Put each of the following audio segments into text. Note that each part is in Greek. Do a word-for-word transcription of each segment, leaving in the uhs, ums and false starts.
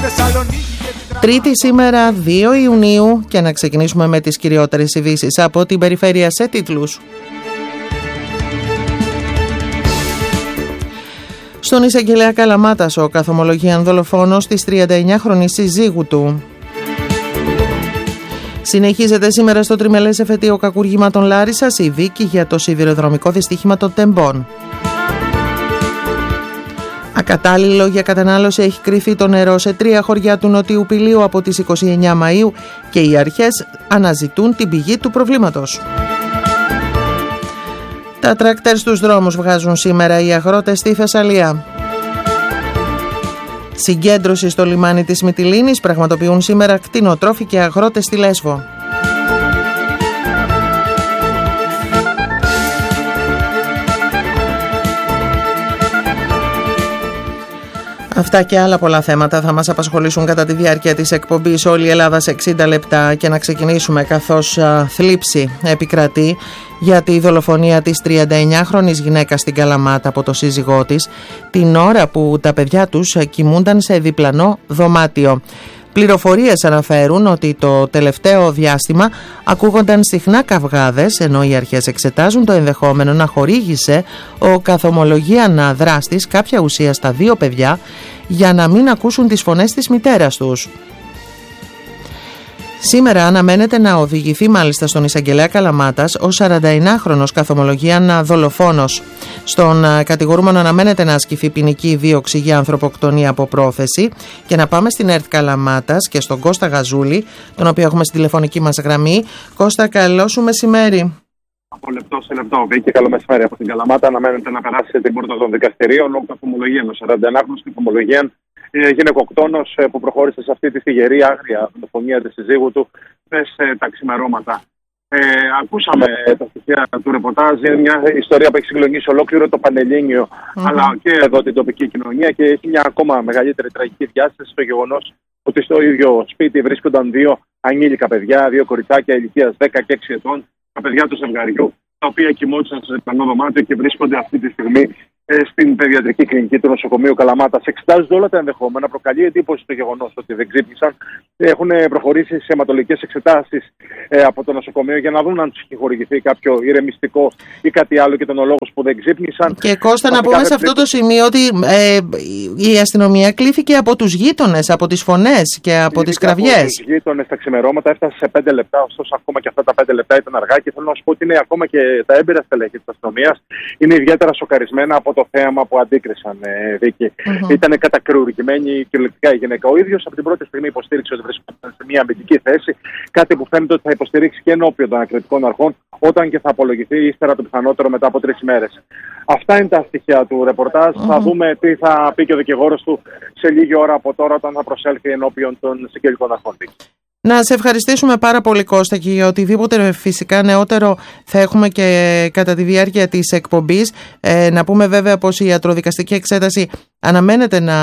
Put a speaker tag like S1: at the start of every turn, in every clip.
S1: Τρίτη σήμερα δύο Ιουνίου και να ξεκινήσουμε με τις κυριότερες ειδήσεις από την περιφέρεια σε τίτλους. Στον εισαγγελέα Καλαμάτας ο καθομολογίαν δολοφόνος της τριανταεννιάχρονης συζύγου του. Συνεχίζεται σήμερα στο τριμελές εφετείο κακουργήματων Λάρισσας η δίκη για το σιδηροδρομικό δυστύχημα των Τεμπών. Ακατάλληλο για κατανάλωση έχει κρυφθεί το νερό σε τρία χωριά του Νοτιού Πηλίου από τις είκοσι εννέα Μαΐου και οι αρχές αναζητούν την πηγή του προβλήματος. Τα τρακτέρ στους δρόμους βγάζουν σήμερα οι αγρότες στη Θεσσαλία. Συγκέντρωση στο λιμάνι της Μυτιλήνης πραγματοποιούν σήμερα κτηνοτρόφοι και αγρότες στη Λέσβο. Αυτά και άλλα πολλά θέματα θα μας απασχολήσουν κατά τη διάρκεια της εκπομπής Όλη η Ελλάδα σε εξήντα λεπτά και να ξεκινήσουμε καθώς α, θλίψη επικρατεί για τη δολοφονία της τριανταεννιάχρονης γυναίκας στην Καλαμάτα από το σύζυγό της την ώρα που τα παιδιά τους κοιμούνταν σε διπλανό δωμάτιο. Πληροφορίες αναφέρουν ότι το τελευταίο διάστημα ακούγονταν συχνά καυγάδες, ενώ οι αρχές εξετάζουν το ενδεχόμενο να χορήγησε ο καθομολογίαν δράστης κάποια ουσία στα δύο παιδιά για να μην ακούσουν τις φωνές της μητέρας τους. Σήμερα αναμένεται να οδηγηθεί μάλιστα στον εισαγγελέα Καλαμάτας ο σαρανταεννιάχρονος καθομολογίαν δολοφόνος. Στον κατηγορούμενο αναμένεται να ασκηθεί ποινική δίωξη για ανθρωποκτονία από πρόθεση. Και να πάμε στην ΕΡΤ Καλαμάτας και στον Κώστα Γαζούλη, τον οποίο έχουμε στη τηλεφωνική μας γραμμή. Κώστα, καλό σου μεσημέρι.
S2: Από λεπτό σε λεπτό, Βίκη, καλό μεσημέρι από την Καλαμάτα. Αναμένεται να περάσει την πόρτα των δικαστηρίων ο καθομολογίαν, ο σαρανταεννιάχρονος καθομολογίαν γυναικοκτόνος που προχώρησε σε αυτή τη θυγερή άγρια δολοφονία της συζύγου του χθες τα ξημερώματα. Ε, ακούσαμε τα στοιχεία του ρεπορτάζ. Είναι μια ιστορία που έχει συγκλονίσει ολόκληρο το Πανελλήνιο, mm-hmm. αλλά και εδώ την τοπική κοινωνία, και έχει μια ακόμα μεγαλύτερη τραγική διάσταση στο γεγονός ότι στο ίδιο σπίτι βρίσκονταν δύο ανήλικα παιδιά, δύο κοριτσάκια ηλικίας δέκα και έξι ετών, τα παιδιά του ζευγαριού, τα οποία κοιμόντουσαν σε διπλανό δωμάτιο και βρίσκονται αυτή τη στιγμή στην παιδιατρική κλινική του νοσοκομείου Καλαμάτας. Εξετάζονται όλα τα ενδεχόμενα. Προκαλεί εντύπωση το γεγονός ότι δεν ξύπνησαν. Έχουν προχωρήσει σε αιματολογικές εξετάσεις ε, από το νοσοκομείο για να δουν αν τους έχει χορηγηθεί κάποιο ηρεμιστικό ή κάτι άλλο και ήταν ο λόγος που δεν ξύπνησαν. Και
S1: Κώστα, να πούμε σε αυτό το σημείο ότι ε, η αστυνομία κλήθηκε από τους γείτονες, από τις φωνές και από τις κραυγές. Από τους
S2: γείτονες τα ξημερώματα έφτασε σε πέντε λεπτά, ωστόσο ακόμα και αυτά τα πέντε λεπτά ήταν αργά. Και θέλω να σου πω ότι είναι ακόμα και τα έμπειρα στελέχη της αστυνομίας είναι ιδιαίτερα σοκαρισμένα από το θέαμα που αντίκρισαν, ε, Βίκη. Mm-hmm. Ήταν κατακρουρικημένη κυριολεκτικά η γυναίκα. Ο ίδιος από την πρώτη στιγμή υποστήριξε ότι βρίσκονταν σε μια αμυντική θέση, κάτι που φαίνεται ότι θα υποστηρίξει και ενώπιον των ανακριτικών αρχών, όταν και θα απολογηθεί ύστερα το πιθανότερο μετά από τρεις ημέρες. Αυτά είναι τα στοιχεία του ρεπορτάζ. Mm-hmm. Θα δούμε τι θα πει και ο δικηγόρος του σε λίγη ώρα από τώρα, όταν θα προσέλθει ενώπιον των συγγελικών αρχών.
S1: Να σε ευχαριστήσουμε πάρα πολύ, Κώστα, και για οτιδήποτε φυσικά νεότερο θα έχουμε και κατά τη διάρκεια της εκπομπής. Ε, να πούμε βέβαια πως η ιατροδικαστική εξέταση αναμένεται να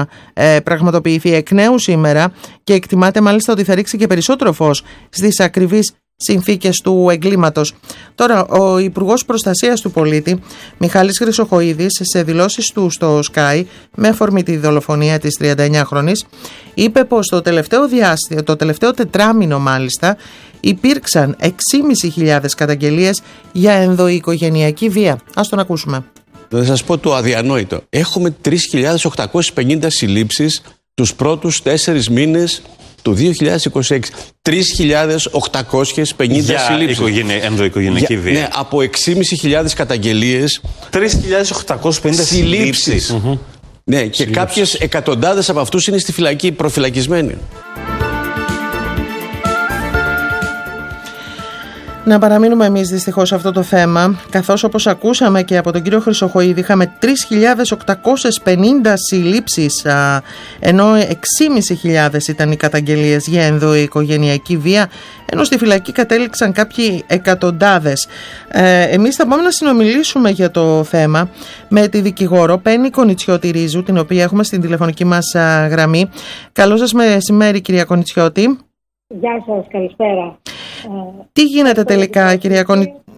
S1: ε, πραγματοποιηθεί εκ νέου σήμερα και εκτιμάται μάλιστα ότι θα ρίξει και περισσότερο φως στις ακριβείς συνθήκες του εγκλήματος. Τώρα, ο Υπουργός Προστασίας του Πολίτη, Μιχάλης Χρυσοχοΐδης, σε δηλώσεις του στο Sky, με αφορμή τη δολοφονία της τριανταεννιάχρονης, είπε πως το τελευταίο διάστημα, το τελευταίο τετράμινο μάλιστα, υπήρξαν έξι χιλιάδες πεντακόσιες καταγγελίες για ενδοοικογενειακή βία. Ας τον ακούσουμε.
S3: Θα σας πω το αδιανόητο. Έχουμε τρεις χιλιάδες οκτακόσιες πενήντα συλλήψεις τους πρώτους τέσσερις μήνες του δύο χιλιάδες είκοσι έξι. τρεις χιλιάδες οκτακόσιες πενήντα συλλήψεις.
S4: Για ενδοοικογενειακή βία.
S3: Ναι, από έξι χιλιάδες πεντακόσιες καταγγελίες.
S4: τρεις χιλιάδες οκτακόσιες πενήντα συλλήψεις.
S3: Mm-hmm. Ναι, και συλλήψεις. Κάποιες εκατοντάδες από αυτούς είναι στη φυλακή προφυλακισμένοι.
S1: Να παραμείνουμε εμείς δυστυχώς σε αυτό το θέμα, καθώς όπως ακούσαμε και από τον κύριο Χρυσοχοΐδη, είχαμε τρεις χιλιάδες οκτακόσιες πενήντα συλλήψεις, ενώ έξι χιλιάδες πεντακόσιες ήταν οι καταγγελίες για ενδοοικογενειακή βία, ενώ στη φυλακή κατέληξαν κάποιοι εκατοντάδες. Ε, εμείς θα πάμε να συνομιλήσουμε για το θέμα με τη δικηγόρο Πέννη Κονιτσιώτη Ρίζου, την οποία έχουμε στην τηλεφωνική μας γραμμή. Καλό σας μεσημέρι, κυρία Κονιτσιώτη.
S5: Γεια σας, καλησπέρα.
S1: Τι γίνεται τελικά, κυρία Κονιτσιώτη?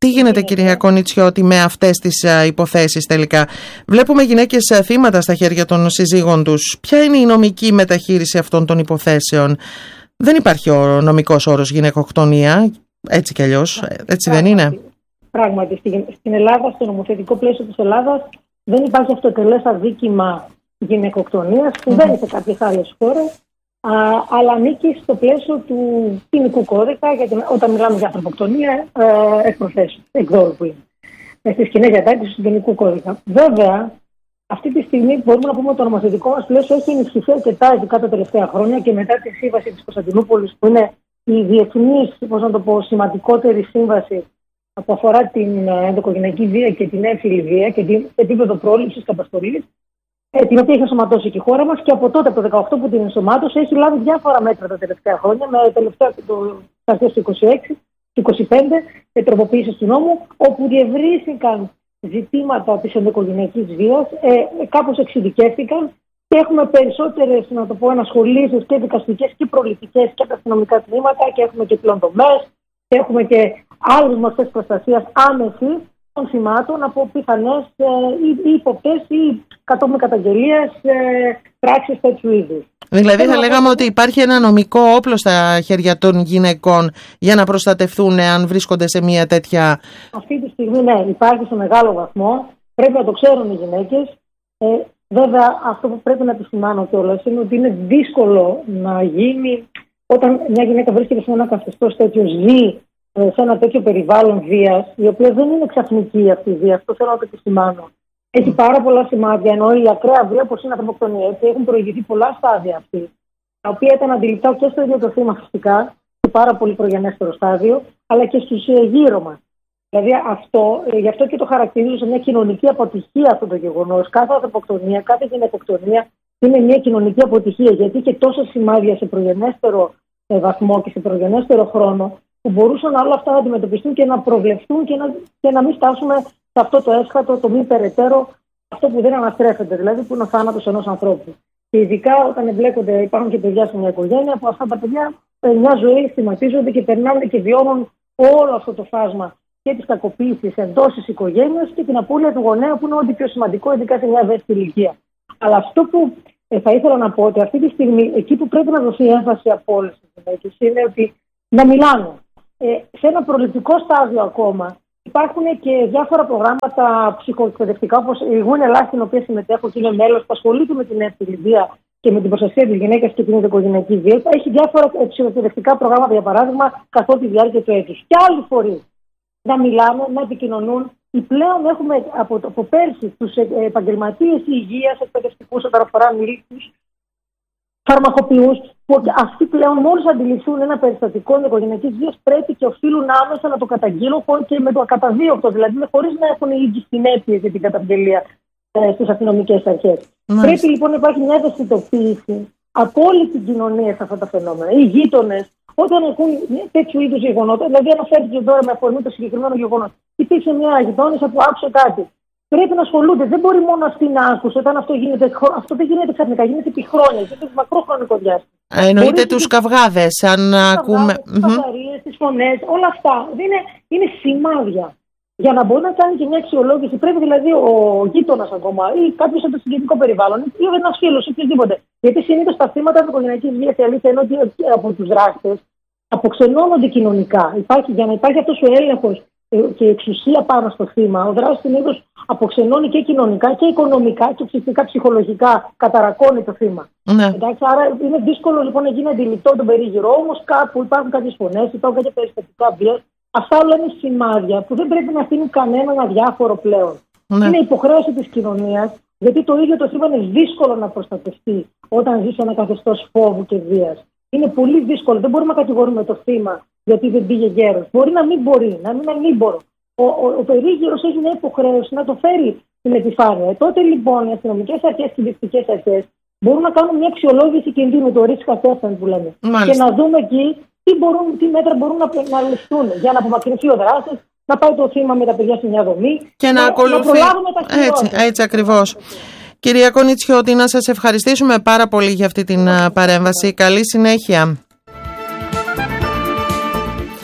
S1: Τι γίνεται, κυρία Κονιτσιώτη, με αυτές τις α, υποθέσεις τελικά? Βλέπουμε γυναίκες α, θύματα στα χέρια των συζύγων τους. Ποια είναι η νομική μεταχείριση αυτών των υποθέσεων? Δεν υπάρχει ο νομικός όρος γυναικοκτονία, έτσι κι αλλιώς, έτσι δεν είναι?
S5: Πράγματι, στην Ελλάδα, στο νομοθετικό πλαίσιο της Ελλάδας, δεν υπάρχει αυτοτελές αδίκημα γυναικοκτονίας, που mm-hmm. δεν είναι σε κάποιες άλλες χώρες, α, αλλά ανήκει στο πλαίσιο του ποινικού κώδικα, γιατί όταν μιλάμε για ανθρωποκτονία, εκ προθέσεως, εκδόρου που είναι, στις κοινές διατάξεις του ποινικού κώδικα. Βέβαια, αυτή τη στιγμή μπορούμε να πούμε ότι το νομοθετικό μας πλαίσιο έχει ενισχυθεί αρκετά ειδικά τα τελευταία χρόνια και μετά τη σύμβαση της Κωνσταντινούπολης, που είναι η διεθνής, πώς να το πω, σημαντικότερη σύμβαση που αφορά την ενδοοικογενειακή βία και την έμφυλη βία και την επίπεδο πρόληψης και απασχολής, την οποία έχει ενσωματώσει και η χώρα μας, και από τότε, από το δεκαοκτώ που την ενσωμάτωσε, έχει λάβει διάφορα μέτρα τα τελευταία χρόνια, με τελευταία το αρχές του είκοσι έξι, του είκοσι πέντε, τροποποίησεις του νόμου, όπου διευρύθηκαν ζητήματα της ενδοοικογενειακής βίας, ε, κάπως εξειδικεύτηκαν και έχουμε περισσότερες, να το πω, ανασχολήσεις και δικαστικές και προληπτικές και τα αστυνομικά τμήματα, και έχουμε και πλέον δομές, και έχουμε και άλλες μορφές προστασίας άμεσης των θυμάτων από πιθανές ε, ή, ή υποπτές ή κατόπιν καταγγελίας ε, πράξεις τέτοιου είδους.
S1: Δηλαδή θα λέγαμε ότι υπάρχει ένα νομικό όπλο στα χέρια των γυναικών για να προστατευτούν αν βρίσκονται σε μια τέτοια...
S5: Αυτή τη στιγμή ναι, υπάρχει σε μεγάλο βαθμό. Πρέπει να το ξέρουν οι γυναίκες. Ε, βέβαια, αυτό που πρέπει να επισημάνω κιόλας είναι ότι είναι δύσκολο να γίνει όταν μια γυναίκα βρίσκεται σε ένα καθεστώς τέτοιο, ζει σε ένα τέτοιο περιβάλλον βίας, η οποία δεν είναι ξαφνική αυτή η βία. Αυτό θέλω να το επισημάνω. Έχει πάρα πολλά σημάδια, ενώ η ακραία βία, όπως είναι η ανθρωποκτονία, έτσι, έχουν προηγηθεί πολλά στάδια αυτή, τα οποία ήταν αντιληπτά και στο ίδιο το θύμα φυσικά, σε πάρα πολύ προγενέστερο στάδιο, αλλά και στους γύρω μας. Δηλαδή αυτό, γι' αυτό και το χαρακτηρίζω σε μια κοινωνική αποτυχία αυτό το γεγονός. Κάθε ανθρωποκτονία, κάθε γυναικοκτονία είναι μια κοινωνική αποτυχία, γιατί και τόσα σημάδια σε προγενέστερο βαθμό και σε προγενέστερο χρόνο, που μπορούσαν όλα αυτά να αντιμετωπιστούν και να προβλεφθούν και να, και να μην φτάσουμε σε αυτό το έσχατο, το μη περαιτέρω, αυτό που δεν αναστρέφεται, δηλαδή που είναι ο θάνατος ενός ανθρώπου. Και ειδικά όταν εμπλέκονται, υπάρχουν και παιδιά σε μια οικογένεια, που αυτά τα παιδιά μια ζωή στιγματίζονται και περνάνε και βιώνουν όλο αυτό το φάσμα και της κακοποίησης εντός της οικογένειας και την απώλεια του γονέα, που είναι ό,τι πιο σημαντικό, ειδικά σε μια ευαίσθητη ηλικία. Αλλά αυτό που ε, θα ήθελα να πω, ότι αυτή τη στιγμή εκεί που πρέπει να δοθεί έμφαση από όλες τις γυναίκες είναι ότι να μιλάνε. Ε, σε ένα προληπτικό στάδιο ακόμα υπάρχουν και διάφορα προγράμματα ψυχοεκπαιδευτικά, όπως η Γούνε Ελλάς, στην οποία συμμετέχω και είναι μέλος, που ασχολείται με την έμφυλη βία και με την προστασία της γυναίκας και την ενδοοικογενειακή βία. Έχει διάφορα ψυχοεκπαιδευτικά προγράμματα, για παράδειγμα, καθ' όλη τη διάρκεια του έτους. Και άλλοι φορείς να μιλάνε, να επικοινωνούν. Πλέον έχουμε από, από πέρσι τους επαγγελματίες υγείας, εκπαιδευτικούς, όταν αφορά μιλήτους, φαρμακοποιούς, που αυτοί πλέον μόλις αντιληφθούν ένα περιστατικό ενδοοικογενειακής βίας, πρέπει και οφείλουν άμεσα να το καταγγείλουν και με το ακαταδίωκτο, δηλαδή χωρίς να έχουν οι ίδιες συνέπειες για την καταγγελία ε, στις αστυνομικές αρχές. Mm. Πρέπει λοιπόν να υπάρχει μια ευαισθητοποίηση από όλη την κοινωνία σε αυτά τα φαινόμενα. Οι γείτονες, όταν ακούν τέτοιου είδους γεγονότα, δηλαδή αναφέρθηκε τώρα με αφορμή το συγκεκριμένο γεγονός, υπήρξε μια γειτόνισσα που άκουσε κάτι. Πρέπει να ασχολούνται. Δεν μπορεί μόνο αυτή να άκουσε όταν αυτό γίνεται. Αυτό δεν γίνεται ξαφνικά, γίνεται επί χρόνια, γίνεται σε μακρό χρονικό διάστημα.
S1: Εννοείται τους καυγάδες, αν ακούμε.
S5: Τις καυγαρίες, τις φωνές, όλα αυτά είναι, είναι σημάδια. Για να μπορεί να κάνει και μια αξιολόγηση, πρέπει δηλαδή ο γείτονας ακόμα ή κάποιο από το συγγενικό περιβάλλον ή ένας φίλος ή οποιοδήποτε. Γιατί συνήθως τα θύματα της οικογενειακής βίας, η αλήθεια είναι ότι από τους δράστες αποξενώνονται κοινωνικά. Υπάρχει, για να υπάρχει αυτός ο έλεγχος και η εξουσία πάνω στο θύμα, ο δράστης συνήθως αποξενώνει και κοινωνικά και οικονομικά και φυσικά ψυχολογικά, καταρακώνει το θύμα. Ναι. Εντάξει, άρα είναι δύσκολο λοιπόν να γίνει αντιληπτό τον περίγυρο. Όμως κάπου υπάρχουν κάποιες φωνές, υπάρχουν κάποια περιστατικά βίας. Αυτά όλα είναι σημάδια που δεν πρέπει να αφήνει κανέναν αδιάφορο πλέον. Ναι. Είναι υποχρέωση της κοινωνίας, γιατί το ίδιο το θύμα είναι δύσκολο να προστατευτεί όταν ζει σε ένα καθεστώς φόβου και βίας. Είναι πολύ δύσκολο. Δεν μπορούμε να κατηγορούμε το θύμα γιατί δεν πήγε γέρος. Μπορεί να μην μπορεί, να μην είναι ανήμπορο. Ο, ο, ο περίγυρος έχει μια υποχρέωση να το φέρει στην επιφάνεια. Ε, τότε λοιπόν οι αστυνομικές αρχές και οι διοικητικές αρχές μπορούν να κάνουν μια αξιολόγηση κινδύνου, το risk assessment που λέμε. Μάλιστα. Και να δούμε εκεί τι, μπορούν, τι μέτρα μπορούν να, να ληφθούν για να απομακρυνθεί ο δράστης, να πάει το θύμα με τα παιδιά σε μια δομή
S1: και να, να ακολουθεί. Να προλάβουμε τα χειρότερα. Έτσι, έτσι ακριβώς. Κυρία Κονιτσιώτη, να σας ευχαριστήσουμε πάρα πολύ για αυτή την παρέμβαση. Καλή συνέχεια.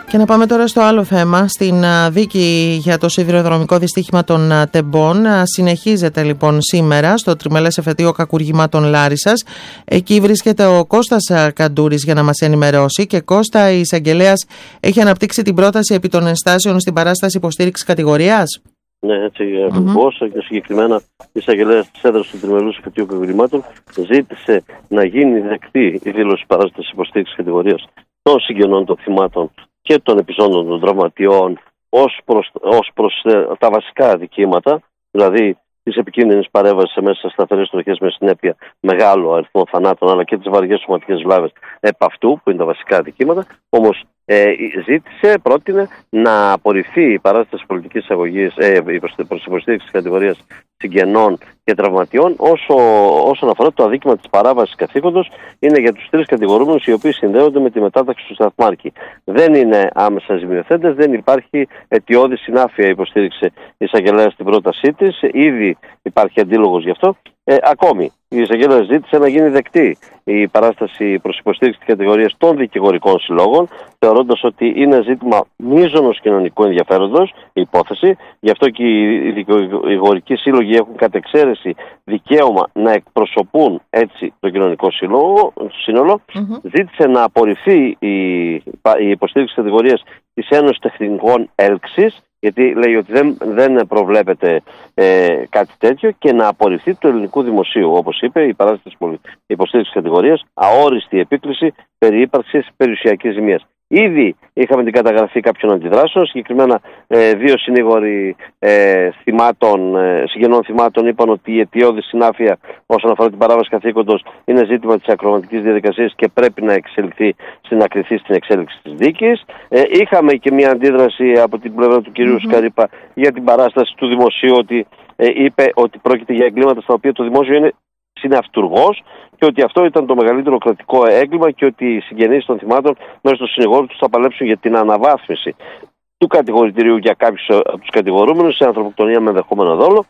S1: Και να πάμε τώρα στο άλλο θέμα, στην δίκη για το σιδηροδρομικό δυστύχημα των Τεμπών. Συνεχίζεται λοιπόν σήμερα στο τριμελές εφετείο κακουργημάτων Λάρισσας. Εκεί βρίσκεται ο Κώστας Καντούρης για να μας ενημερώσει. Και Κώστα, η εισαγγελέας έχει αναπτύξει την πρόταση επί των ενστάσεων στην παράσταση υποστήριξης κατηγορίας.
S6: Ναι, έτσι ακριβώς. Mm-hmm. Και συγκεκριμένα η εισαγγελέας της έδρας του τριμελούς εφετείου κακουργημάτων ζήτησε να γίνει δεκτή η δήλωση παράστασης υποστήριξης κατηγορίας των συγγενών των θυμάτων και των επιζώντων των τραυματιών ως προς, ως προς ε, τα βασικά αδικήματα, δηλαδή τις επικίνδυνες παρέμβασης μέσα σε σταθερές τροχές με συνέπεια μεγάλο αριθμό θανάτων, αλλά και τις βαριές σωματικές βλάβες επ' αυτού, που είναι τα βασικά αδικήματα. Όμως ε, ζήτησε, πρότεινε να απορριφθεί η παράσταση πολιτικής αγωγής ε, προς υποστήριξη της κατηγορίας συγγενών και τραυματιών όσο, όσον αφορά το αδίκημα της παράβασης καθήκοντος. Είναι για τους τρεις κατηγορούμενους οι οποίοι συνδέονται με τη μετάταξη του σταθμάρχη. Δεν είναι άμεσα ζημιοθέτες, δεν υπάρχει αιτιώδη συνάφεια, υποστήριξε η εισαγγελέα στην πρότασή της. Ήδη υπάρχει αντίλογος γι' αυτό. Ε, ακόμη, η εισαγγελέα ζήτησε να γίνει δεκτή η παράσταση προς υποστήριξη της κατηγορίας των δικηγορικών συλλόγων, θεωρώντας ότι είναι ζήτημα μείζωνος κοινωνικού ενδιαφέροντος η υπόθεση. Γι' αυτό και οι δικηγορικοί σύλλογοι έχουν κατ' εξαίρεση δικαίωμα να εκπροσωπούν έτσι το κοινωνικό σύλλογο, σύνολο. Mm-hmm. Ζήτησε να απορριφθεί η, η υποστήριξη της κατηγορίας της Ένωσης Τεχνικών Έλξης, γιατί λέει ότι δεν, δεν προβλέπεται ε, κάτι τέτοιο, και να απορριφθεί του ελληνικού δημοσίου. Όπως είπε, η παράσταση υποστήριξης κατηγορίας αόριστη επίκληση περί ύπαρξης περιουσιακής ζημίας. Ήδη είχαμε την καταγραφή κάποιων αντιδράσεων. Συγκεκριμένα, ε, δύο συνήγοροι ε, θυμάτων, ε, συγγενών θυμάτων είπαν ότι η αιτιώδη συνάφεια όσον αφορά την παράβαση καθήκοντος είναι ζήτημα της ακροματικής διαδικασίας και πρέπει να εξελιχθεί, να κριθεί στην εξέλιξη της δίκης. Ε, είχαμε και μια αντίδραση από την πλευρά του κυρίου mm-hmm. Σκαρίπα για την παράσταση του δημοσίου, ότι ε, είπε ότι πρόκειται για εγκλήματα στα οποία το δημόσιο είναι συναυτουργός και ότι αυτό ήταν το μεγαλύτερο κρατικό έγκλημα και ότι οι συγγενείς των θυμάτων μέσω των συνηγόρων τους θα παλέψουν για την αναβάθμιση του κατηγορητηρίου για κάποιους από τους κατηγορούμενους σε ανθρωποκτονία με ενδεχόμενο δόλο.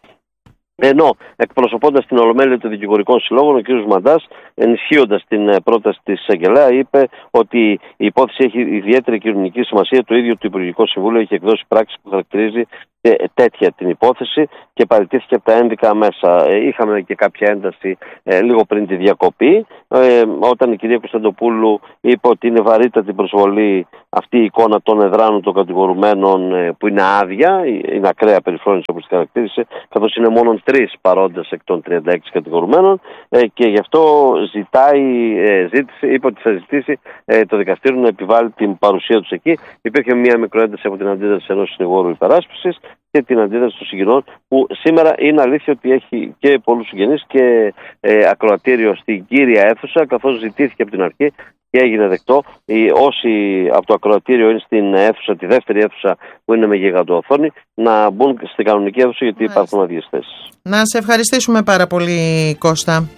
S6: Ενώ εκπροσωπώντας την Ολομέλεια των Δικηγορικών Συλλόγων, ο κ. Μαντάς, ενισχύοντας την πρόταση της εισαγγελέα, είπε ότι η υπόθεση έχει ιδιαίτερη κοινωνική σημασία. Το ίδιο το Υπουργικό Συμβούλιο έχει εκδώσει πράξη που χαρακτηρίζει τέτοια την υπόθεση και παραιτήθηκε από τα ένδικα μέσα. Είχαμε και κάποια ένταση ε, λίγο πριν τη διακοπή, ε, όταν η κυρία Κωνσταντοπούλου είπε ότι είναι βαρύτατη προσβολή αυτή η εικόνα των εδράνων των κατηγορουμένων, ε, που είναι άδεια, είναι ακραία περιφρόνηση όπως τη χαρακτήρισε, καθώς είναι μόνο τρεις παρόντες εκ των τριάντα έξι κατηγορουμένων, ε, και γι' αυτό ζητάει, ε, ζήτησε, είπε ότι θα ζητήσει ε, το δικαστήριο να επιβάλλει την παρουσία τους εκεί. Υπήρχε μια μικροένταση από την αντίδραση ενός συνηγόρου υπεράσπισης και την αντίδραση των συγγενών, που σήμερα είναι αλήθεια ότι έχει και πολλούς συγγενείς και ε, ακροατήριο στην κύρια αίθουσα, καθώς ζητήθηκε από την αρχή και έγινε δεκτό οι, όσοι από το ακροατήριο είναι στην αίθουσα, τη δεύτερη αίθουσα που είναι με γιγαντοοθόνη, να μπουν στην κανονική αίθουσα, γιατί Μάλιστα. υπάρχουν άδειες θέσεις.
S1: Να σε ευχαριστήσουμε πάρα πολύ, Κώστα.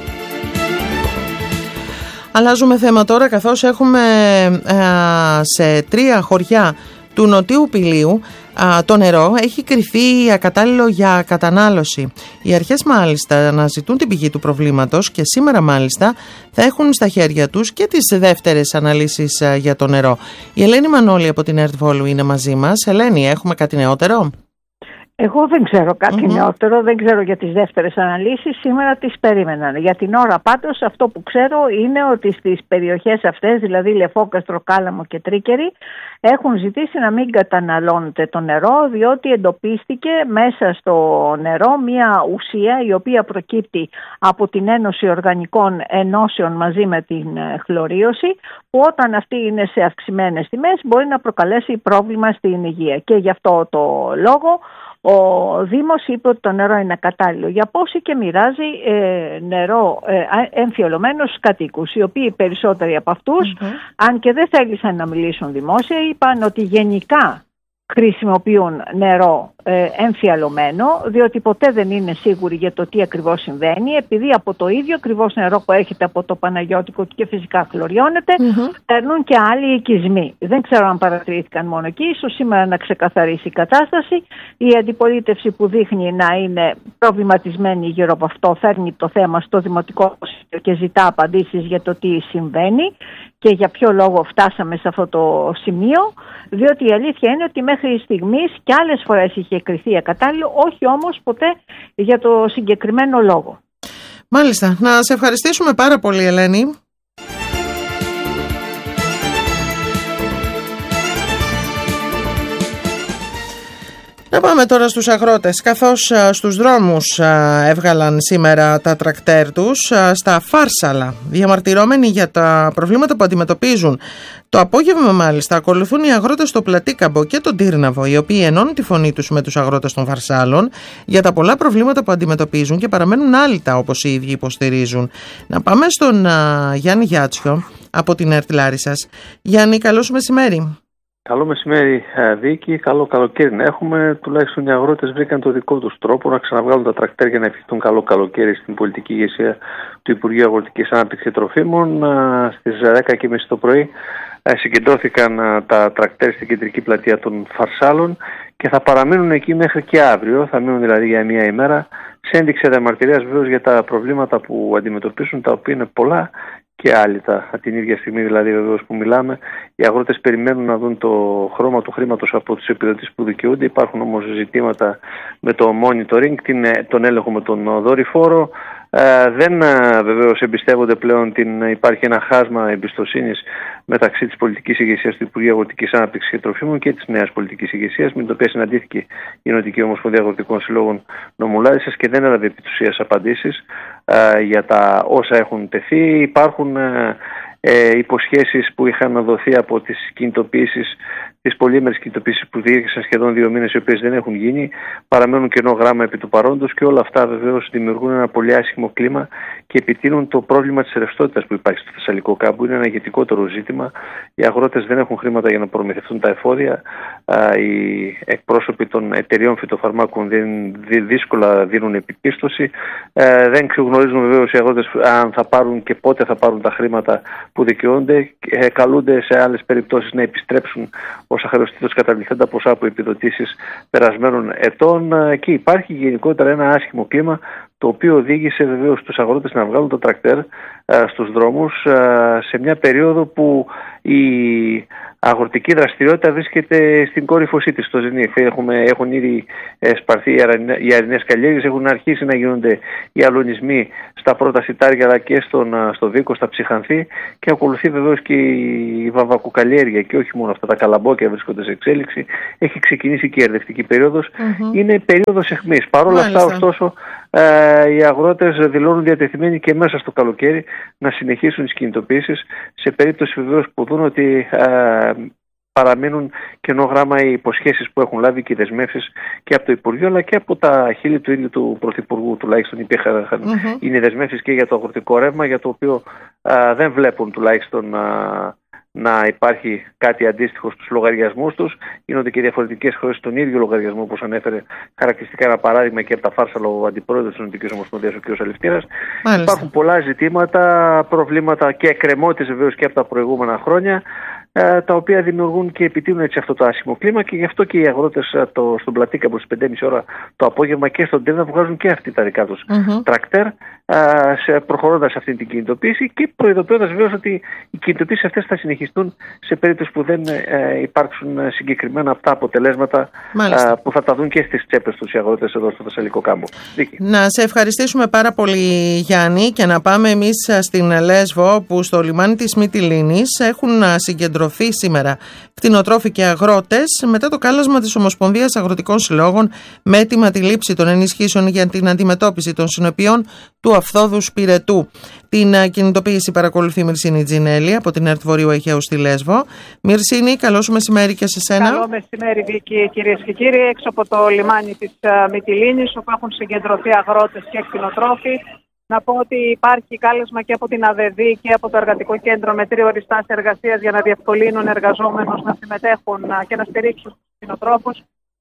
S1: Αλλάζουμε θέμα τώρα, καθώς έχουμε α, σε τρία χωριά του Νοτιού Πηλίου α, το νερό έχει κριθεί ακατάλληλο για κατανάλωση. Οι αρχές μάλιστα αναζητούν την πηγή του προβλήματος και σήμερα μάλιστα θα έχουν στα χέρια τους και τις δεύτερες αναλύσεις α, για το νερό. Η Ελένη Μανώλη από την Ερτβόλου είναι μαζί μας. Ελένη, έχουμε κάτι νεότερο?
S7: Εγώ δεν ξέρω κάτι
S1: Mm-hmm.
S7: νεότερο, δεν ξέρω για τις δεύτερες αναλύσεις, σήμερα τις περίμεναν. Για την ώρα πάντως αυτό που ξέρω είναι ότι στις περιοχές αυτές, δηλαδή Λεφόκαστρο, Κάλαμο και Τρίκερη, έχουν ζητήσει να μην καταναλώνεται το νερό, διότι εντοπίστηκε μέσα στο νερό μια ουσία η οποία προκύπτει από την Ένωση Οργανικών Ενώσεων μαζί με την χλωρίωση, που όταν αυτή είναι σε αυξημένες τιμές μπορεί να προκαλέσει πρόβλημα στην υγεία. Και γι' αυτό το λόγο ο Δήμος είπε ότι το νερό είναι κατάλληλο για πόση και μοιράζει ε, νερό ε, εμφιαλωμένο στους κατοίκους, οι οποίοι περισσότεροι από αυτούς, mm-hmm. αν και δεν θέλησαν να μιλήσουν δημόσια, είπαν ότι γενικά χρησιμοποιούν νερό ε, εμφιαλωμένο, διότι ποτέ δεν είναι σίγουροι για το τι ακριβώς συμβαίνει, επειδή από το ίδιο ακριβώς νερό που έρχεται από το Παναγιώτικο και φυσικά χλωριώνεται, mm-hmm. παίρνουν και άλλοι οικισμοί. Δεν ξέρω αν παρατηρήθηκαν μόνο εκεί, ίσως σήμερα να ξεκαθαρίσει η κατάσταση. Η αντιπολίτευση που δείχνει να είναι προβληματισμένη γύρω από αυτό φέρνει το θέμα στο Δημοτικό και ζητά απαντήσεις για το τι συμβαίνει και για ποιο λόγο φτάσαμε σε αυτό το σημείο, διότι η αλήθεια είναι ότι μέχρι στιγμής και άλλες φορές είχε κριθεί ακατάλληλο, όχι όμως ποτέ για το συγκεκριμένο λόγο.
S1: Μάλιστα. Να σε ευχαριστήσουμε πάρα πολύ, Ελένη. Να πάμε τώρα στους αγρότες. Καθώς α, στους δρόμους α, έβγαλαν σήμερα τα τρακτέρ τους α, στα Φάρσαλα, διαμαρτυρώμενοι για τα προβλήματα που αντιμετωπίζουν. Το απόγευμα μάλιστα ακολουθούν οι αγρότες στο Πλατίκαμπο και τον Τύρναβο, οι οποίοι ενώνουν τη φωνή τους με τους αγρότες των Φαρσάλων για τα πολλά προβλήματα που αντιμετωπίζουν και παραμένουν άλυτα, όπως οι ίδιοι υποστηρίζουν. Να πάμε στον α, Γιάννη Γιάτσιο από την ΕΡΤ Λάρισσας. Γιάννη, καλό σου μεσημέρι.
S8: Καλό μεσημέρι, Βίκη. Καλό καλοκαίρι να έχουμε. Τουλάχιστον οι αγρότες βρήκαν το δικό τους τρόπο να ξαναβγάλουν τα τρακτέρ για να ευχηθούν καλό καλοκαίρι στην πολιτική ηγεσία του Υπουργείου Αγροτικής Ανάπτυξης και Τροφίμων. Στις δέκα και μισή το πρωί συγκεντρώθηκαν τα τρακτέρ στην κεντρική πλατεία των Φαρσάλων και θα παραμείνουν εκεί μέχρι και αύριο. Θα μείνουν δηλαδή για μία ημέρα, σε ένδειξη διαμαρτυρίας βεβαίως για τα προβλήματα που αντιμετωπίσουν, τα οποία είναι πολλά και άλυτα. Την ίδια στιγμή δηλαδή βεβαίως που μιλάμε, οι αγρότες περιμένουν να δουν το χρώμα του χρήματος από τους επιδοτήσεις που δικαιούνται. Υπάρχουν όμως ζητήματα με το monitoring, τον έλεγχο με τον δορυφόρο. Ε, δεν βεβαίως εμπιστεύονται πλέον, την, υπάρχει ένα χάσμα εμπιστοσύνης μεταξύ της πολιτικής ηγεσίας του Υπουργείου Αγροτικής Ανάπτυξης και Τροφίμων και της νέας πολιτικής ηγεσίας, με την οποία συναντήθηκε η Νοτική Ομοσπονδία Αγροτικών Συλλόγων Νομουλάρισσας και δεν έλαβε επί της ουσίας απαντήσεις ε, για τα όσα έχουν τεθεί. Υπάρχουν ε, ε, υποσχέσεις που είχαν δοθεί από τις κινητοποιήσεις, τις πολύμερες κινητοποιήσεις που διήρκησαν σχεδόν δύο μήνες, οι οποίες δεν έχουν γίνει, παραμένουν κενό γράμμα επί του παρόντος και όλα αυτά βεβαίως δημιουργούν ένα πολύ άσχημο κλίμα και επιτείνουν το πρόβλημα της ρευστότητας που υπάρχει στο Θεσσαλικό κάμπο. Είναι ένα ηγετικότερο ζήτημα. Οι αγρότες δεν έχουν χρήματα για να προμηθευτούν τα εφόδια. Οι εκπρόσωποι των εταιριών φυτοφαρμάκων δύσκολα δίνουν επίπιστωση. Δεν γνωρίζουν βεβαίως οι αγρότες αν θα πάρουν και πότε θα πάρουν τα χρήματα που δικαιούνται. Καλούνται σε άλλες περιπτώσεις να επιστρέψουν όσα χρεωστήτως καταβληθέντα ποσά από επιδοτήσεις περασμένων ετών και υπάρχει γενικότερα ένα άσχημο κλίμα, το οποίο οδήγησε βεβαίως τους αγρότες να βγάλουν το τρακτέρ α, στους δρόμους α, σε μια περίοδο που η αγροτική δραστηριότητα βρίσκεται στην κόρυφωσή της, στο ζενίθ. Έχουμε, έχουν ήδη σπαρθεί οι αρινές καλλιέργειες, έχουν αρχίσει να γίνονται οι αλωνισμοί στα πρώτα σιτάρια αλλά και στον, στο Βίκο, στα Ψυχανθή, και ακολουθεί βεβαίως και η βαμβακοκαλλιέργεια και όχι μόνο αυτά, τα καλαμπόκια βρίσκονται σε εξέλιξη. Έχει ξεκινήσει και η ερδευτική περίοδος. Mm-hmm. Είναι περίοδος αιχμής. Παρ' όλα αυτά, ωστόσο, ε, οι αγρότες δηλώνουν διατεθειμένοι και μέσα στο καλοκαίρι να συνεχίσουν τις κινητοποιήσεις, σε περίπτωση βεβαίως που δουν ότι ε, παραμείνουν κενό γράμμα οι υποσχέσεις που έχουν λάβει και οι δεσμεύσεις και από το Υπουργείο αλλά και από τα χείλη του ίδιου του Πρωθυπουργού. Τουλάχιστον υπήρχαν mm-hmm. είναι δεσμεύσεις και για το αγροτικό ρεύμα, για το οποίο α, δεν βλέπουν τουλάχιστον α, να υπάρχει κάτι αντίστοιχο στους λογαριασμούς τους. Γίνονται και διαφορετικές χρεώσεις στον ίδιο λογαριασμό, όπως ανέφερε χαρακτηριστικά ένα παράδειγμα και από τα Φάρσαλα ο αντιπρόεδρος της Νοτικής Ομοσπονδίας, ο κ. Αλευτήρας. Υπάρχουν πολλά ζητήματα, προβλήματα και εκκρεμότητες βεβαίως και από τα προηγούμενα χρόνια, τα οποία δημιουργούν και επιτείνουν έτσι αυτό το άσχημο κλίμα, και γι' αυτό και οι αγρότες το, στον Πλατίκαμπο στις πέντε και μισή ώρα το απόγευμα και στον Τύρνα βγάζουν και αυτοί τα δικά τους mm-hmm. τρακτέρ, προχωρώντας αυτή την κινητοποίηση και προειδοποιώντας βεβαίως ότι οι κινητοποίησεις αυτές θα συνεχιστούν σε περίπτωση που δεν ε, υπάρξουν συγκεκριμένα αυτά αποτελέσματα ε, που θα τα δουν και στις τσέπες τους οι αγρότες εδώ στο Θεσσαλικό κάμπο.
S1: Να σε ευχαριστήσουμε πάρα πολύ, Γιάννη, και να πάμε εμείς στην Λέσβο, που στο λιμάνι της Μυτιλήνης έχουν συγκεντρωθεί σήμερα κτηνοτρόφοι και αγρότες μετά το κάλεσμα της Ομοσπονδίας Αγροτικών Συλλόγων με έτοιμα τη λήψη των ενισχύσεων για την αντιμετώπιση των συνεπειών του αφθόδου σπηρετού. Την κινητοποίηση παρακολουθεί η Μυρσίνη Τζινέλη από την ΕΡΤ Βορείου Αιγαίου στη Λέσβο. Μυρσίνη, καλό σου μεσημέρι και σε σένα.
S9: Καλό μεσημέρι, Βίκη, κυρίες και κύριοι. Έξω από το λιμάνι της Μυτιλήνης, όπου έχουν συγκεντρωθεί αγρότες και κτηνοτρόφοι. Να πω ότι υπάρχει κάλεσμα και από την ΑΔΕΔΗ και από το Εργατικό Κέντρο με τρία οριστά εργασίας για να διευκολύνουν εργαζόμενους να συμμετέχουν και να στηρίξουν τους κτηνοτρόφους.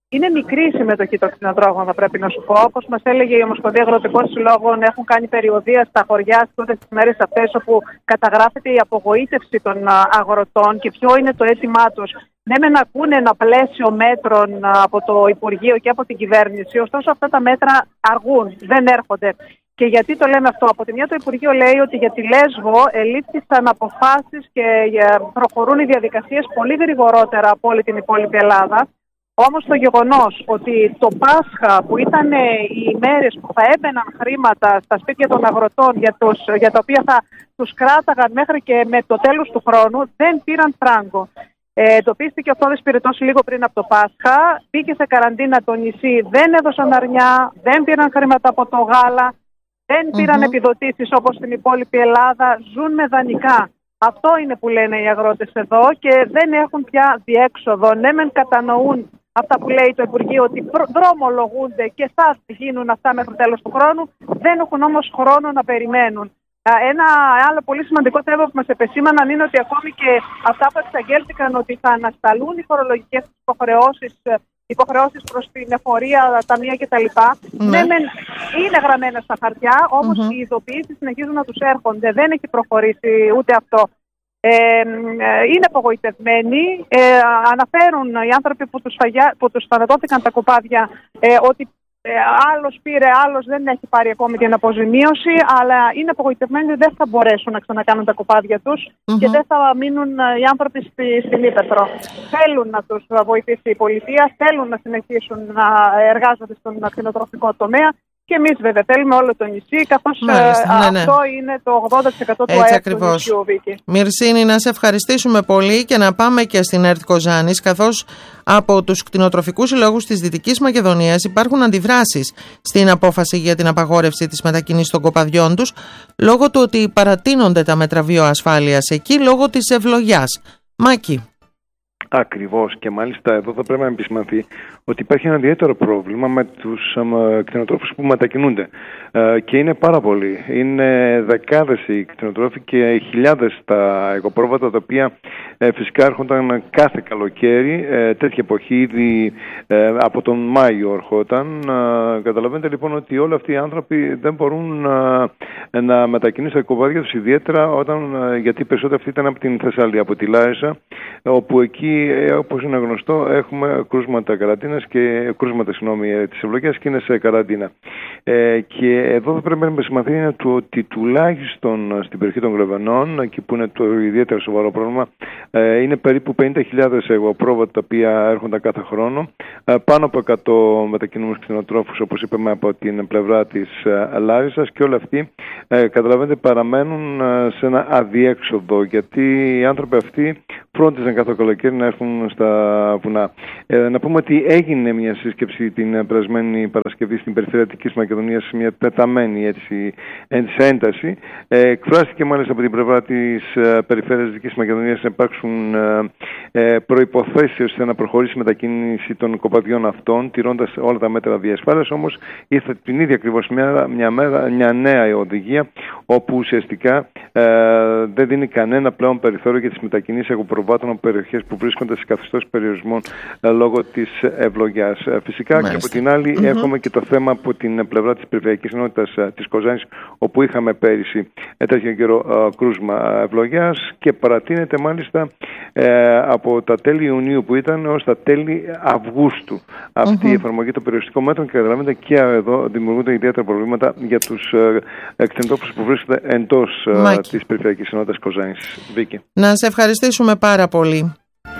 S9: Είναι μικρή η συμμετοχή των κτηνοτρόφων, θα πρέπει να σου πω. Όπως μας έλεγε η Ομοσπονδία Αγροτικών Συλλόγων, έχουν κάνει περιοδεία στα χωριά στις μέρες αυτές, όπου καταγράφεται η απογοήτευση των αγροτών και ποιο είναι το αίτημά τους. Ναι, μεν ακούνε ένα πλαίσιο μέτρων από το Υπουργείο και από την κυβέρνηση, ωστόσο αυτά τα μέτρα αργούν, δεν έρχονται. Και γιατί το λέμε αυτό? Από τη μια, το Υπουργείο λέει ότι για τη Λέσβο ελήφθησαν αποφάσεις και προχωρούν οι διαδικασίες πολύ γρηγορότερα από όλη την υπόλοιπη Ελλάδα. Όμως το γεγονός ότι το Πάσχα, που ήταν οι ημέρες που θα έμπαιναν χρήματα στα σπίτια των αγροτών για, τους, για τα οποία θα τους κράταγαν μέχρι και με το τέλος του χρόνου, δεν πήραν φράγκο. Ε, εντοπίστηκε ο Φθόδης Πυρετός λίγο πριν από το Πάσχα, μπήκε σε καραντίνα το νησί, δεν έδωσαν αρνιά, δεν πήραν χρήματα από το γάλα, δεν πήραν mm-hmm. επιδοτήσεις όπως στην υπόλοιπη Ελλάδα, ζουν με δανεικά. Αυτό είναι που λένε οι αγρότες εδώ και δεν έχουν πια διέξοδο. Ναι, μεν κατανοούν αυτά που λέει το Υπουργείο, ότι δρομολογούνται και θα γίνουν αυτά μέχρι το τέλος του χρόνου, δεν έχουν όμως χρόνο να περιμένουν. Ένα άλλο πολύ σημαντικό θέμα που μας επεσήμαναν είναι ότι ακόμη και αυτά που εξαγγέλθηκαν ότι θα ανασταλούν οι φορολογικές υποχρεώσεις, υποχρεώσεις προς την εφορία, ταμεία κτλ. Ναι, ναι, είναι γραμμένα στα χαρτιά, όμως mm-hmm. οι ειδοποιήσεις συνεχίζουν να τους έρχονται. Δεν έχει προχωρήσει ούτε αυτό. Ε, είναι απογοητευμένοι. Ε, αναφέρουν οι άνθρωποι που τους, φαγιά, που τους θανατώθηκαν τα κοπάδια ε, ότι ε, άλλος πήρε, άλλος δεν έχει πάρει ακόμη την αποζημίωση, αλλά είναι απογοητευμένοι ότι δεν θα μπορέσουν να ξανακάνουν τα κοπάδια τους mm-hmm. και δεν θα μείνουν οι άνθρωποι στη, στην Ήπεθρο. Θέλουν να τους βοηθήσει η πολιτεία, θέλουν να συνεχίσουν να εργάζονται στον κτηνοτροφικό τομέα. Και εμείς βέβαια θέλουμε όλο το νησί, καθώς Μάλιστα, ναι, ναι. αυτό είναι το ογδόντα τοις εκατό του ΑΕΠ του νησιού, Βίκη.
S1: Μυρσίνη, να σε ευχαριστήσουμε πολύ και να πάμε και στην ΕΡΤ Κοζάνης, καθώς από τους κτηνοτροφικούς συλλόγους της Δυτικής Μακεδονίας υπάρχουν αντιδράσεις στην απόφαση για την απαγόρευση της μετακίνησης των κοπαδιών τους, λόγω του ότι παρατείνονται τα μέτρα βιοασφάλειας εκεί λόγω της ευλογιάς. Μάκη.
S10: Ακριβώς, και μάλιστα εδώ θα πρέπει να επισημανθεί ότι υπάρχει ένα ιδιαίτερο πρόβλημα με τους ε, κτηνοτρόφους που μετακινούνται ε, και είναι πάρα πολλοί. Είναι δεκάδες οι κτηνοτρόφοι και χιλιάδες τα οικοπρόβατα, τα οποία ε, φυσικά έρχονταν κάθε καλοκαίρι, ε, τέτοια εποχή ήδη ε, από τον Μάιο ερχόταν. Ε, καταλαβαίνετε λοιπόν ότι όλοι αυτοί οι άνθρωποι δεν μπορούν ε, να μετακινήσουν τα οικοπρόβατια τους, ιδιαίτερα όταν, ε, γιατί περισσότερο αυτοί ήταν από την Θεσσαλία, από τη Λάρισα, όπου εκεί, όπως είναι γνωστό, έχουμε κρούσματα καραντίνας και κρούσματα συγγνώμη, της ευλογίας και είναι σε καραντίνα. Ε, και εδώ θα πρέπει να επισημανθεί είναι το ότι τουλάχιστον στην περιοχή των Γλεβενών, εκεί που είναι το ιδιαίτερο σοβαρό πρόβλημα, ε, είναι περίπου πενήντα χιλιάδες εγωπρόβατα τα οποία έρχονταν κάθε χρόνο. Ε, πάνω από εκατό μετακινούμενους κτηνοτρόφους, όπως είπαμε, από την πλευρά της ε, Λάρισας, και όλοι αυτοί ε, καταλαβαίνετε παραμένουν ε, σε ένα αδιέξοδο, γιατί οι άνθρωποι αυτοί φρόντιζαν κάθε καλοκαίρι να έρθουν στα βουνά. Ε, να πούμε ότι έγινε μια σύσκεψη την περασμένη Παρασκευή στην περιφέρεια Δυτικής Μακεδονίας, μια τεταμένη έτσι, ένταση. Ε, εκφράστηκε μάλιστα από την πλευρά της ε, περιφέρειας Δυτικής Μακεδονίας να υπάρξουν ε, προϋποθέσεις ώστε να προχωρήσει η μετακίνηση των κοπαδιών αυτών, τηρώντας όλα τα μέτρα διασφάλειας. Όμως ήρθε την ίδια ακριβώς μέρα μια, μέρα, μια νέα οδηγία, όπου ουσιαστικά ε, δεν δίνει κανένα πλέον περιθώριο για τις μετακινήσεις εγωπροβάτων από περιοχές που βρίσκονται σε καθεστώς περιορισμών ε, λόγω της ευλογιάς. Ε, φυσικά Μάλιστα. Και από την άλλη mm-hmm. έχουμε και το θέμα από την πλευρά της Περιφερειακής Ενότητας ε, της Κοζάνης, όπου είχαμε πέρυσι ε, τέτοιο καιρό ε, κρούσμα ευλογιάς και παρατείνεται μάλιστα ε, από τα τέλη Ιουνίου που ήταν ως τα τέλη Αυγούστου αυτή mm-hmm. η εφαρμογή των περιοριστικών μέτρων, και καταλαβαίνετε και εδώ δημιουργούνται ιδιαίτερα προβλήματα για τους ε, κτηνοτρόφους που βρίσκονται εντός ε, της Περιφερειακής Ενότητας Κοζάνης. Βίκη.
S1: Να σε ευχαριστήσουμε πάρα πολύ.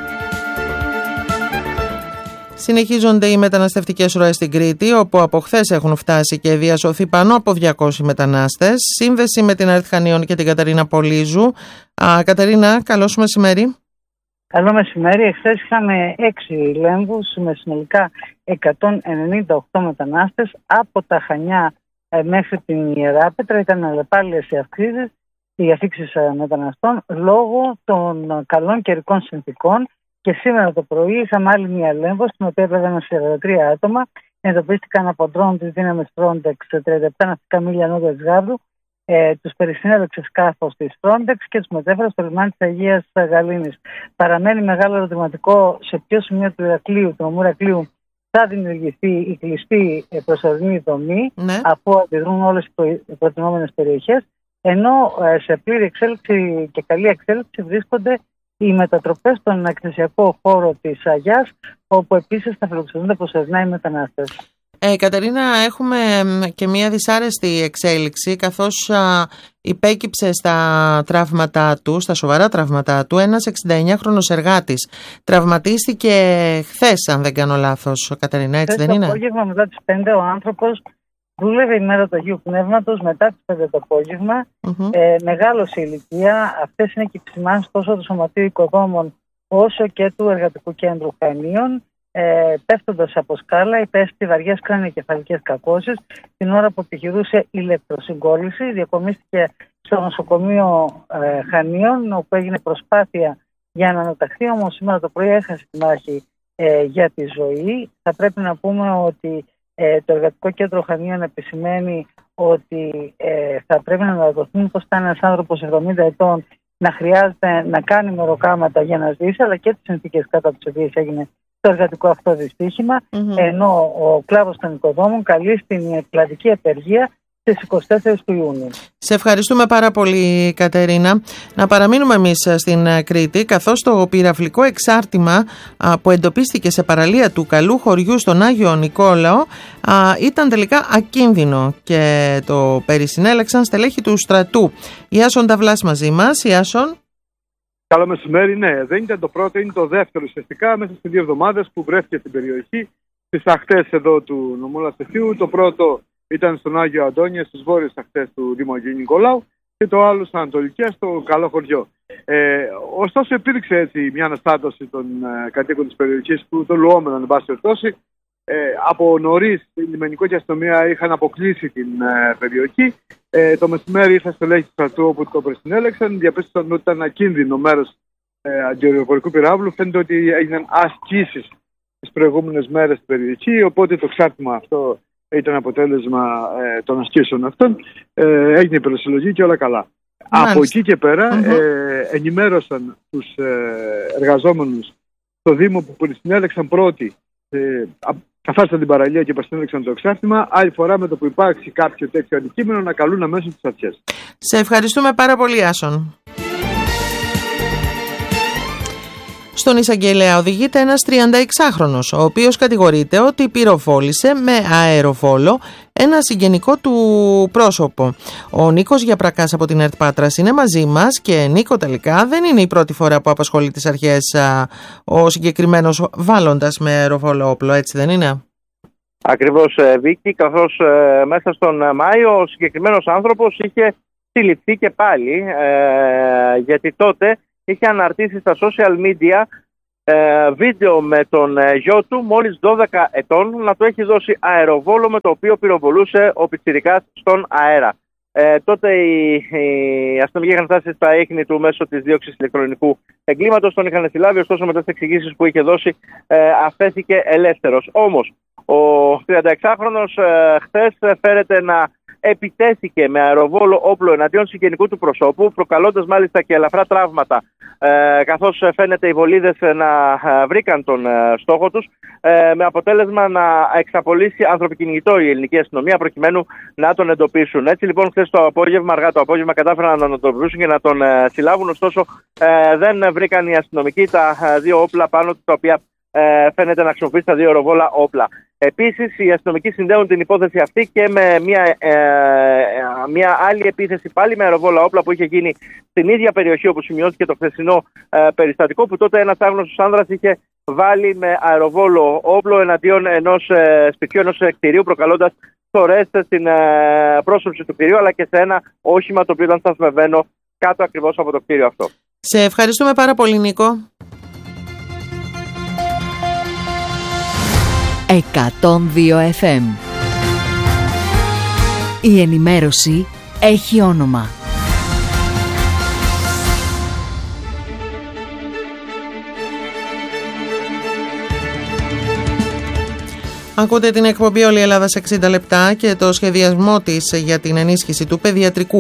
S1: Συνεχίζονται οι μεταναστευτικές ροές στην Κρήτη, όπου από χθες έχουν φτάσει και διασωθεί πάνω από διακόσιοι μετανάστες. Σύνδεση με την ΕΡΤ Χανίων και την Καταρίνα Πολύζου. Α, Καταρίνα, καλό σου μεσημέρι.
S11: Καλό μεσημέρι. Εχθές είχαμε έξι λέμβους με συνολικά εκατόν ενενήντα οκτώ μετανάστες από τα Χανιά ε, μέχρι την Ιεράπετρα. Ήταν αλλεπάλληλες οι αυξήσεις, οι αφήξεις μεταναστών λόγω των καλών καιρικών συνθηκών. Και σήμερα το πρωί είχαμε άλλη μια λέμβο, στην οποία έπρεπε σαράντα τρία άτομα. Εντοπίστηκαν από ντρόν της δύναμης Frontex τριάντα επτά ναυτικά μίλια νότια της Γάβρου. Ε, τους περισυνέλεξε σκάφος της Frontex και τους μετέφερε στο λιμάνι της Αγίας Γαλήνης. Παραμένει μεγάλο ερωτηματικό σε ποιο σημείο του Ηρακλείου, του νομού Ηρακλείου, θα δημιουργηθεί η κλειστή προσωρινή δομή, ναι, αφού αντιδρούν όλες οι προτιμόμενες περιοχές, ενώ σε πλήρη εξέλιξη και καλή εξέλιξη βρίσκονται οι μετατροπές στον εκθεσιακό χώρο της Αγιάς, όπου επίσης θα φιλοξενούνται προσωρινά οι μετανάστες.
S1: Ε, Κατερίνα, έχουμε και μια δυσάρεστη εξέλιξη, καθώς α, υπέκυψε στα τραύματά του, στα σοβαρά τραύματά του, ένας εξηνταεννιάχρονος εργάτης. Τραυματίστηκε χθες, αν δεν κάνω λάθος, Κατερίνα, έτσι δεν είναι?
S11: Το απόγευμα μετά τις πέντε ο άνθρωπος δούλευε η μέρα του Αγίου Πνεύματος, μετά τις πέντε το απόγευμα, mm-hmm. ε, μεγάλος σε ηλικία. Αυτές είναι και οι επισημάνσεις τόσο του Σωματείου Οικοδόμων όσο και του Εργατικού Κέντρου Χανίων. Ε, πέφτοντας από σκάλα, υπέστη βαριές κρανιοκεφαλικές κακώσεις την ώρα που επιχειρούσε ηλεκτροσυγκόλληση. Διακομίστηκε στο νοσοκομείο ε, Χανίων, όπου έγινε προσπάθεια για να αναταχθεί, όμως σήμερα το πρωί έχασε τη μάχη ε, για τη ζωή. Θα πρέπει να πούμε ότι ε, το Εργατικό Κέντρο Χανίων επισημαίνει ότι ε, θα πρέπει να αναδοθούν πως ήταν ένας άνθρωπος εβδομήντα ετών να χρειάζεται να κάνει μεροκάματα για να ζήσει, αλλά και τις συνθήκες κατά τις οποίες έγινε το εργατικό αυτό δυστύχημα, mm-hmm. ενώ ο κλάδος των οικοδόμων καλεί στην κλαδική απεργία στις εικοστή τέταρτη του Ιουνίου.
S1: Σε ευχαριστούμε πάρα πολύ, Κατερίνα. Να παραμείνουμε εμείς στην Κρήτη, καθώς το πυραυλικό εξάρτημα που εντοπίστηκε σε παραλία του Καλού Χωριού στον Άγιο Νικόλαο ήταν τελικά ακίνδυνο και το περισυνέλεξαν στελέχη του στρατού. Ιάσον Ταυλάς μαζί μας. Ιάσον.
S12: Καλό μεσημέρι, ναι. Δεν ήταν το πρώτο, είναι το δεύτερο ουσιαστικά μέσα σε δύο εβδομάδες που βρέθηκε στην περιοχή, στις ακτές εδώ του νομού Λαστιθίου. Το πρώτο ήταν στον Άγιο Αντώνιο, στις βόρειες ακτές του Δήμου Αγίου Νικολάου, και το άλλο στα ανατολικά, στο Καλό Χωριό. Ε, ωστόσο, υπήρξε έτσι μια αναστάτωση των ε, κατοίκων της περιοχής, που το λουόμενο, εν πάση περιπτώσει. Ε, από νωρίς η λιμενικό και αστυνομία είχαν αποκλείσει την ε, περιοχή. Ε, το μεσημέρι ήρθα στο στελέχη του στρατού, όπου το προσυνέλεξαν. Διαπίστωσαν ότι ήταν ακίνδυνο μέρος ε, αντιαεροπορικού πυράβλου. Φαίνεται ότι έγιναν ασκήσεις τις προηγούμενες μέρες στην περιοχή. Οπότε το εξάρτημα αυτό ήταν αποτέλεσμα ε, των ασκήσεων αυτών. Ε, έγινε η περισυλλογή και όλα καλά. Μάλιστα. Από εκεί και πέρα mm-hmm. ε, ενημέρωσαν τους ε, εργαζόμενους στο Δήμο που προσυνέλεξαν πρώτοι. Ε, καθάρισαν την παραλία και προσυνέλεξαν το εξάρτημα. Άλλη φορά, με το που υπάρξει κάποιο τέτοιο αντικείμενο, να καλούν αμέσως τις αρχές.
S1: Σε ευχαριστούμε πάρα πολύ, Άσον. Στον εισαγγελέα οδηγείται ένας τριανταεξάχρονος, ο οποίος κατηγορείται ότι πυροβόλησε με αεροβόλο ένα συγγενικό του πρόσωπο. Ο Νίκος Γιαπρακάς από την ΕΡΤ Πάτρας είναι μαζί μας και, Νίκο, τελικά δεν είναι η πρώτη φορά που απασχολεί τις αρχές α, ο συγκεκριμένος βάλλοντας με αεροβόλο όπλο, έτσι δεν είναι?
S13: Ακριβώς, Βίκη, καθώς ε, μέσα στον Μάιο ο συγκεκριμένος άνθρωπος είχε συλληφθεί και πάλι, ε, γιατί τότε είχε αναρτήσει στα social media ε, βίντεο με τον ε, γιο του, μόλις δώδεκα ετών, να του έχει δώσει αεροβόλο με το οποίο πυροβολούσε ο πιτσιρικάς στον αέρα. Ε, τότε η, η αστυνομική είχαν φτάσει στα ίχνη του μέσω της δίωξης ηλεκτρονικού εγκλήματος, τον είχαν συλλάβει, ωστόσο μετά τις εξηγήσεις που είχε δώσει ε, αφέθηκε ελεύθερος. Όμως ο τριανταεξάχρονος ε, χθες φέρεται να επιτέθηκε με αεροβόλο όπλο εναντίον συγγενικού του προσώπου, προκαλώντας μάλιστα και ελαφρά τραύματα, ε, καθώς φαίνεται οι βολίδες να ε, βρήκαν τον ε, στόχο τους, ε, με αποτέλεσμα να εξαπολύσει ανθρωποκυνηγητό η ελληνική αστυνομία προκειμένου να τον εντοπίσουν. Έτσι λοιπόν, χθες το απόγευμα, αργά το απόγευμα, κατάφεραν να τον εντοπίσουν και να τον ε, συλλάβουν, ωστόσο ε, δεν βρήκαν οι αστυνομικοί τα ε, δύο όπλα πάνω του, τα οποία ε, φαίνεται να χρησιμοποιήσει τα δύο αεροβόλα όπλα. Επίσης, οι αστυνομικοί συνδέουν την υπόθεση αυτή και με μια, ε, μια άλλη επίθεση πάλι με αεροβόλα όπλα που είχε γίνει στην ίδια περιοχή όπου σημειώθηκε το χθεσινό ε, περιστατικό, που τότε ένας άγνωστος άνδρας είχε βάλει με αεροβόλο όπλο εναντίον ενός ε, σπιτιού, ενός κτηρίου, προκαλώντας θωρές στην ε, πρόσωψη του κτηρίου, αλλά και σε ένα όχημα το οποίο ήταν σταθμευμένο κάτω ακριβώς από το κτίριο αυτό.
S1: Σε ευχαριστούμε πάρα πολύ, Νίκο.
S14: εκατόν δύο εφ εμ. Η ενημέρωση έχει όνομα.
S1: Ακούτε την εκπομπή «Όλη η Ελλάδα σε εξήντα λεπτά» και το σχεδιασμό της για την ενίσχυση του παιδιατρικού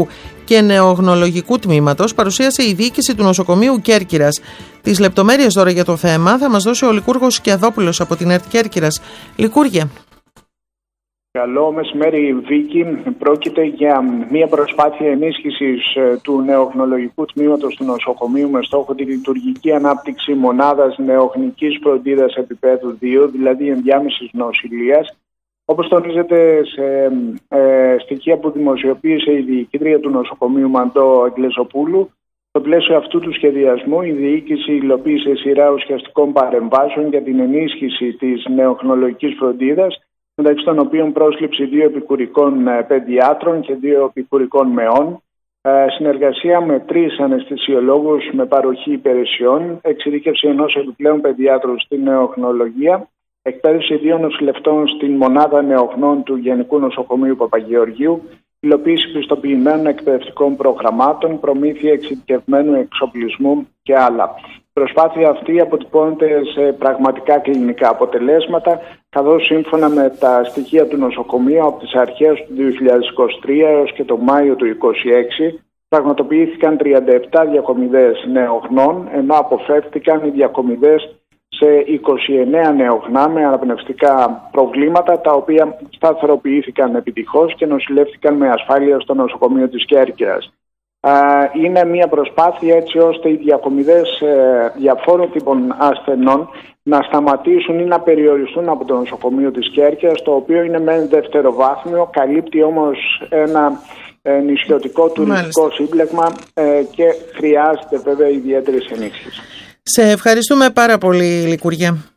S1: και νεογνολογικού τμήματος παρουσίασε η διοίκηση του νοσοκομείου Κέρκυρας. Τις λεπτομέρειες τώρα για το θέμα θα μας δώσει ο Λικούργος Σκιαδόπουλος από την ΕΡΤ Κέρκυρας. Λικούργε.
S15: Καλό μεσημέρι, Βίκη. Πρόκειται για μια προσπάθεια ενίσχυσης του νεογνολογικού τμήματος του νοσοκομείου με στόχο τη λειτουργική ανάπτυξη μονάδας νεογνικής φροντίδας επίπεδου δύο, δηλαδή ενδιάμεσης νοσηλείας. Όπως τονίζεται σε ε, στοιχεία που δημοσιοποίησε η διοικήτρια του νοσοκομείου Μαντώ Αγγλεσοπούλου, στο πλαίσιο αυτού του σχεδιασμού, η διοίκηση υλοποίησε σειρά ουσιαστικών παρεμβάσεων για την ενίσχυση της νεογνολογικής φροντίδας, μεταξύ των οποίων πρόσληψη δύο επικουρικών παιδιάτρων και δύο επικουρικών μεών, συνεργασία με τρεις αναισθησιολόγους με παροχή υπηρεσιών, εξειδίκευση ενός επιπλέον παιδιάτρου στην νεογνολογία, εκπαίδευση δύο νοσηλευτών στην μονάδα νεογνών του Γενικού Νοσοκομείου Παπαγεωργίου, υλοποίηση πιστοποιημένων εκπαιδευτικών προγραμμάτων, προμήθεια εξειδικευμένου εξοπλισμού και άλλα. Η προσπάθεια αυτή αποτυπώνεται σε πραγματικά κλινικά αποτελέσματα, καθώς σύμφωνα με τα στοιχεία του νοσοκομείου από τις αρχές του δύο χιλιάδες είκοσι τρία έως και το Μάιο του δύο χιλιάδες είκοσι έξι πραγματοποιήθηκαν τριάντα επτά διακομιδές νεογνών, ενώ αποφεύθηκαν οι διακομιδές σε είκοσι εννέα νεογνά με αναπνευστικά προβλήματα, τα οποία σταθεροποιήθηκαν επιτυχώς και νοσηλεύτηκαν με ασφάλεια στο νοσοκομείο της Κέρκυρας. Είναι μια προσπάθεια έτσι ώστε οι διακομιδές διαφόρων τύπων ασθενών να σταματήσουν ή να περιοριστούν από το νοσοκομείο της Κέρκυρας, το οποίο είναι μεν δευτεροβάθμιο, καλύπτει όμως ένα νησιωτικό τουριστικό σύμπλεγμα και χρειάζεται βέβαια ιδιαίτερη ενίσχυση.
S1: Σε ευχαριστούμε πάρα πολύ, Λικούργια.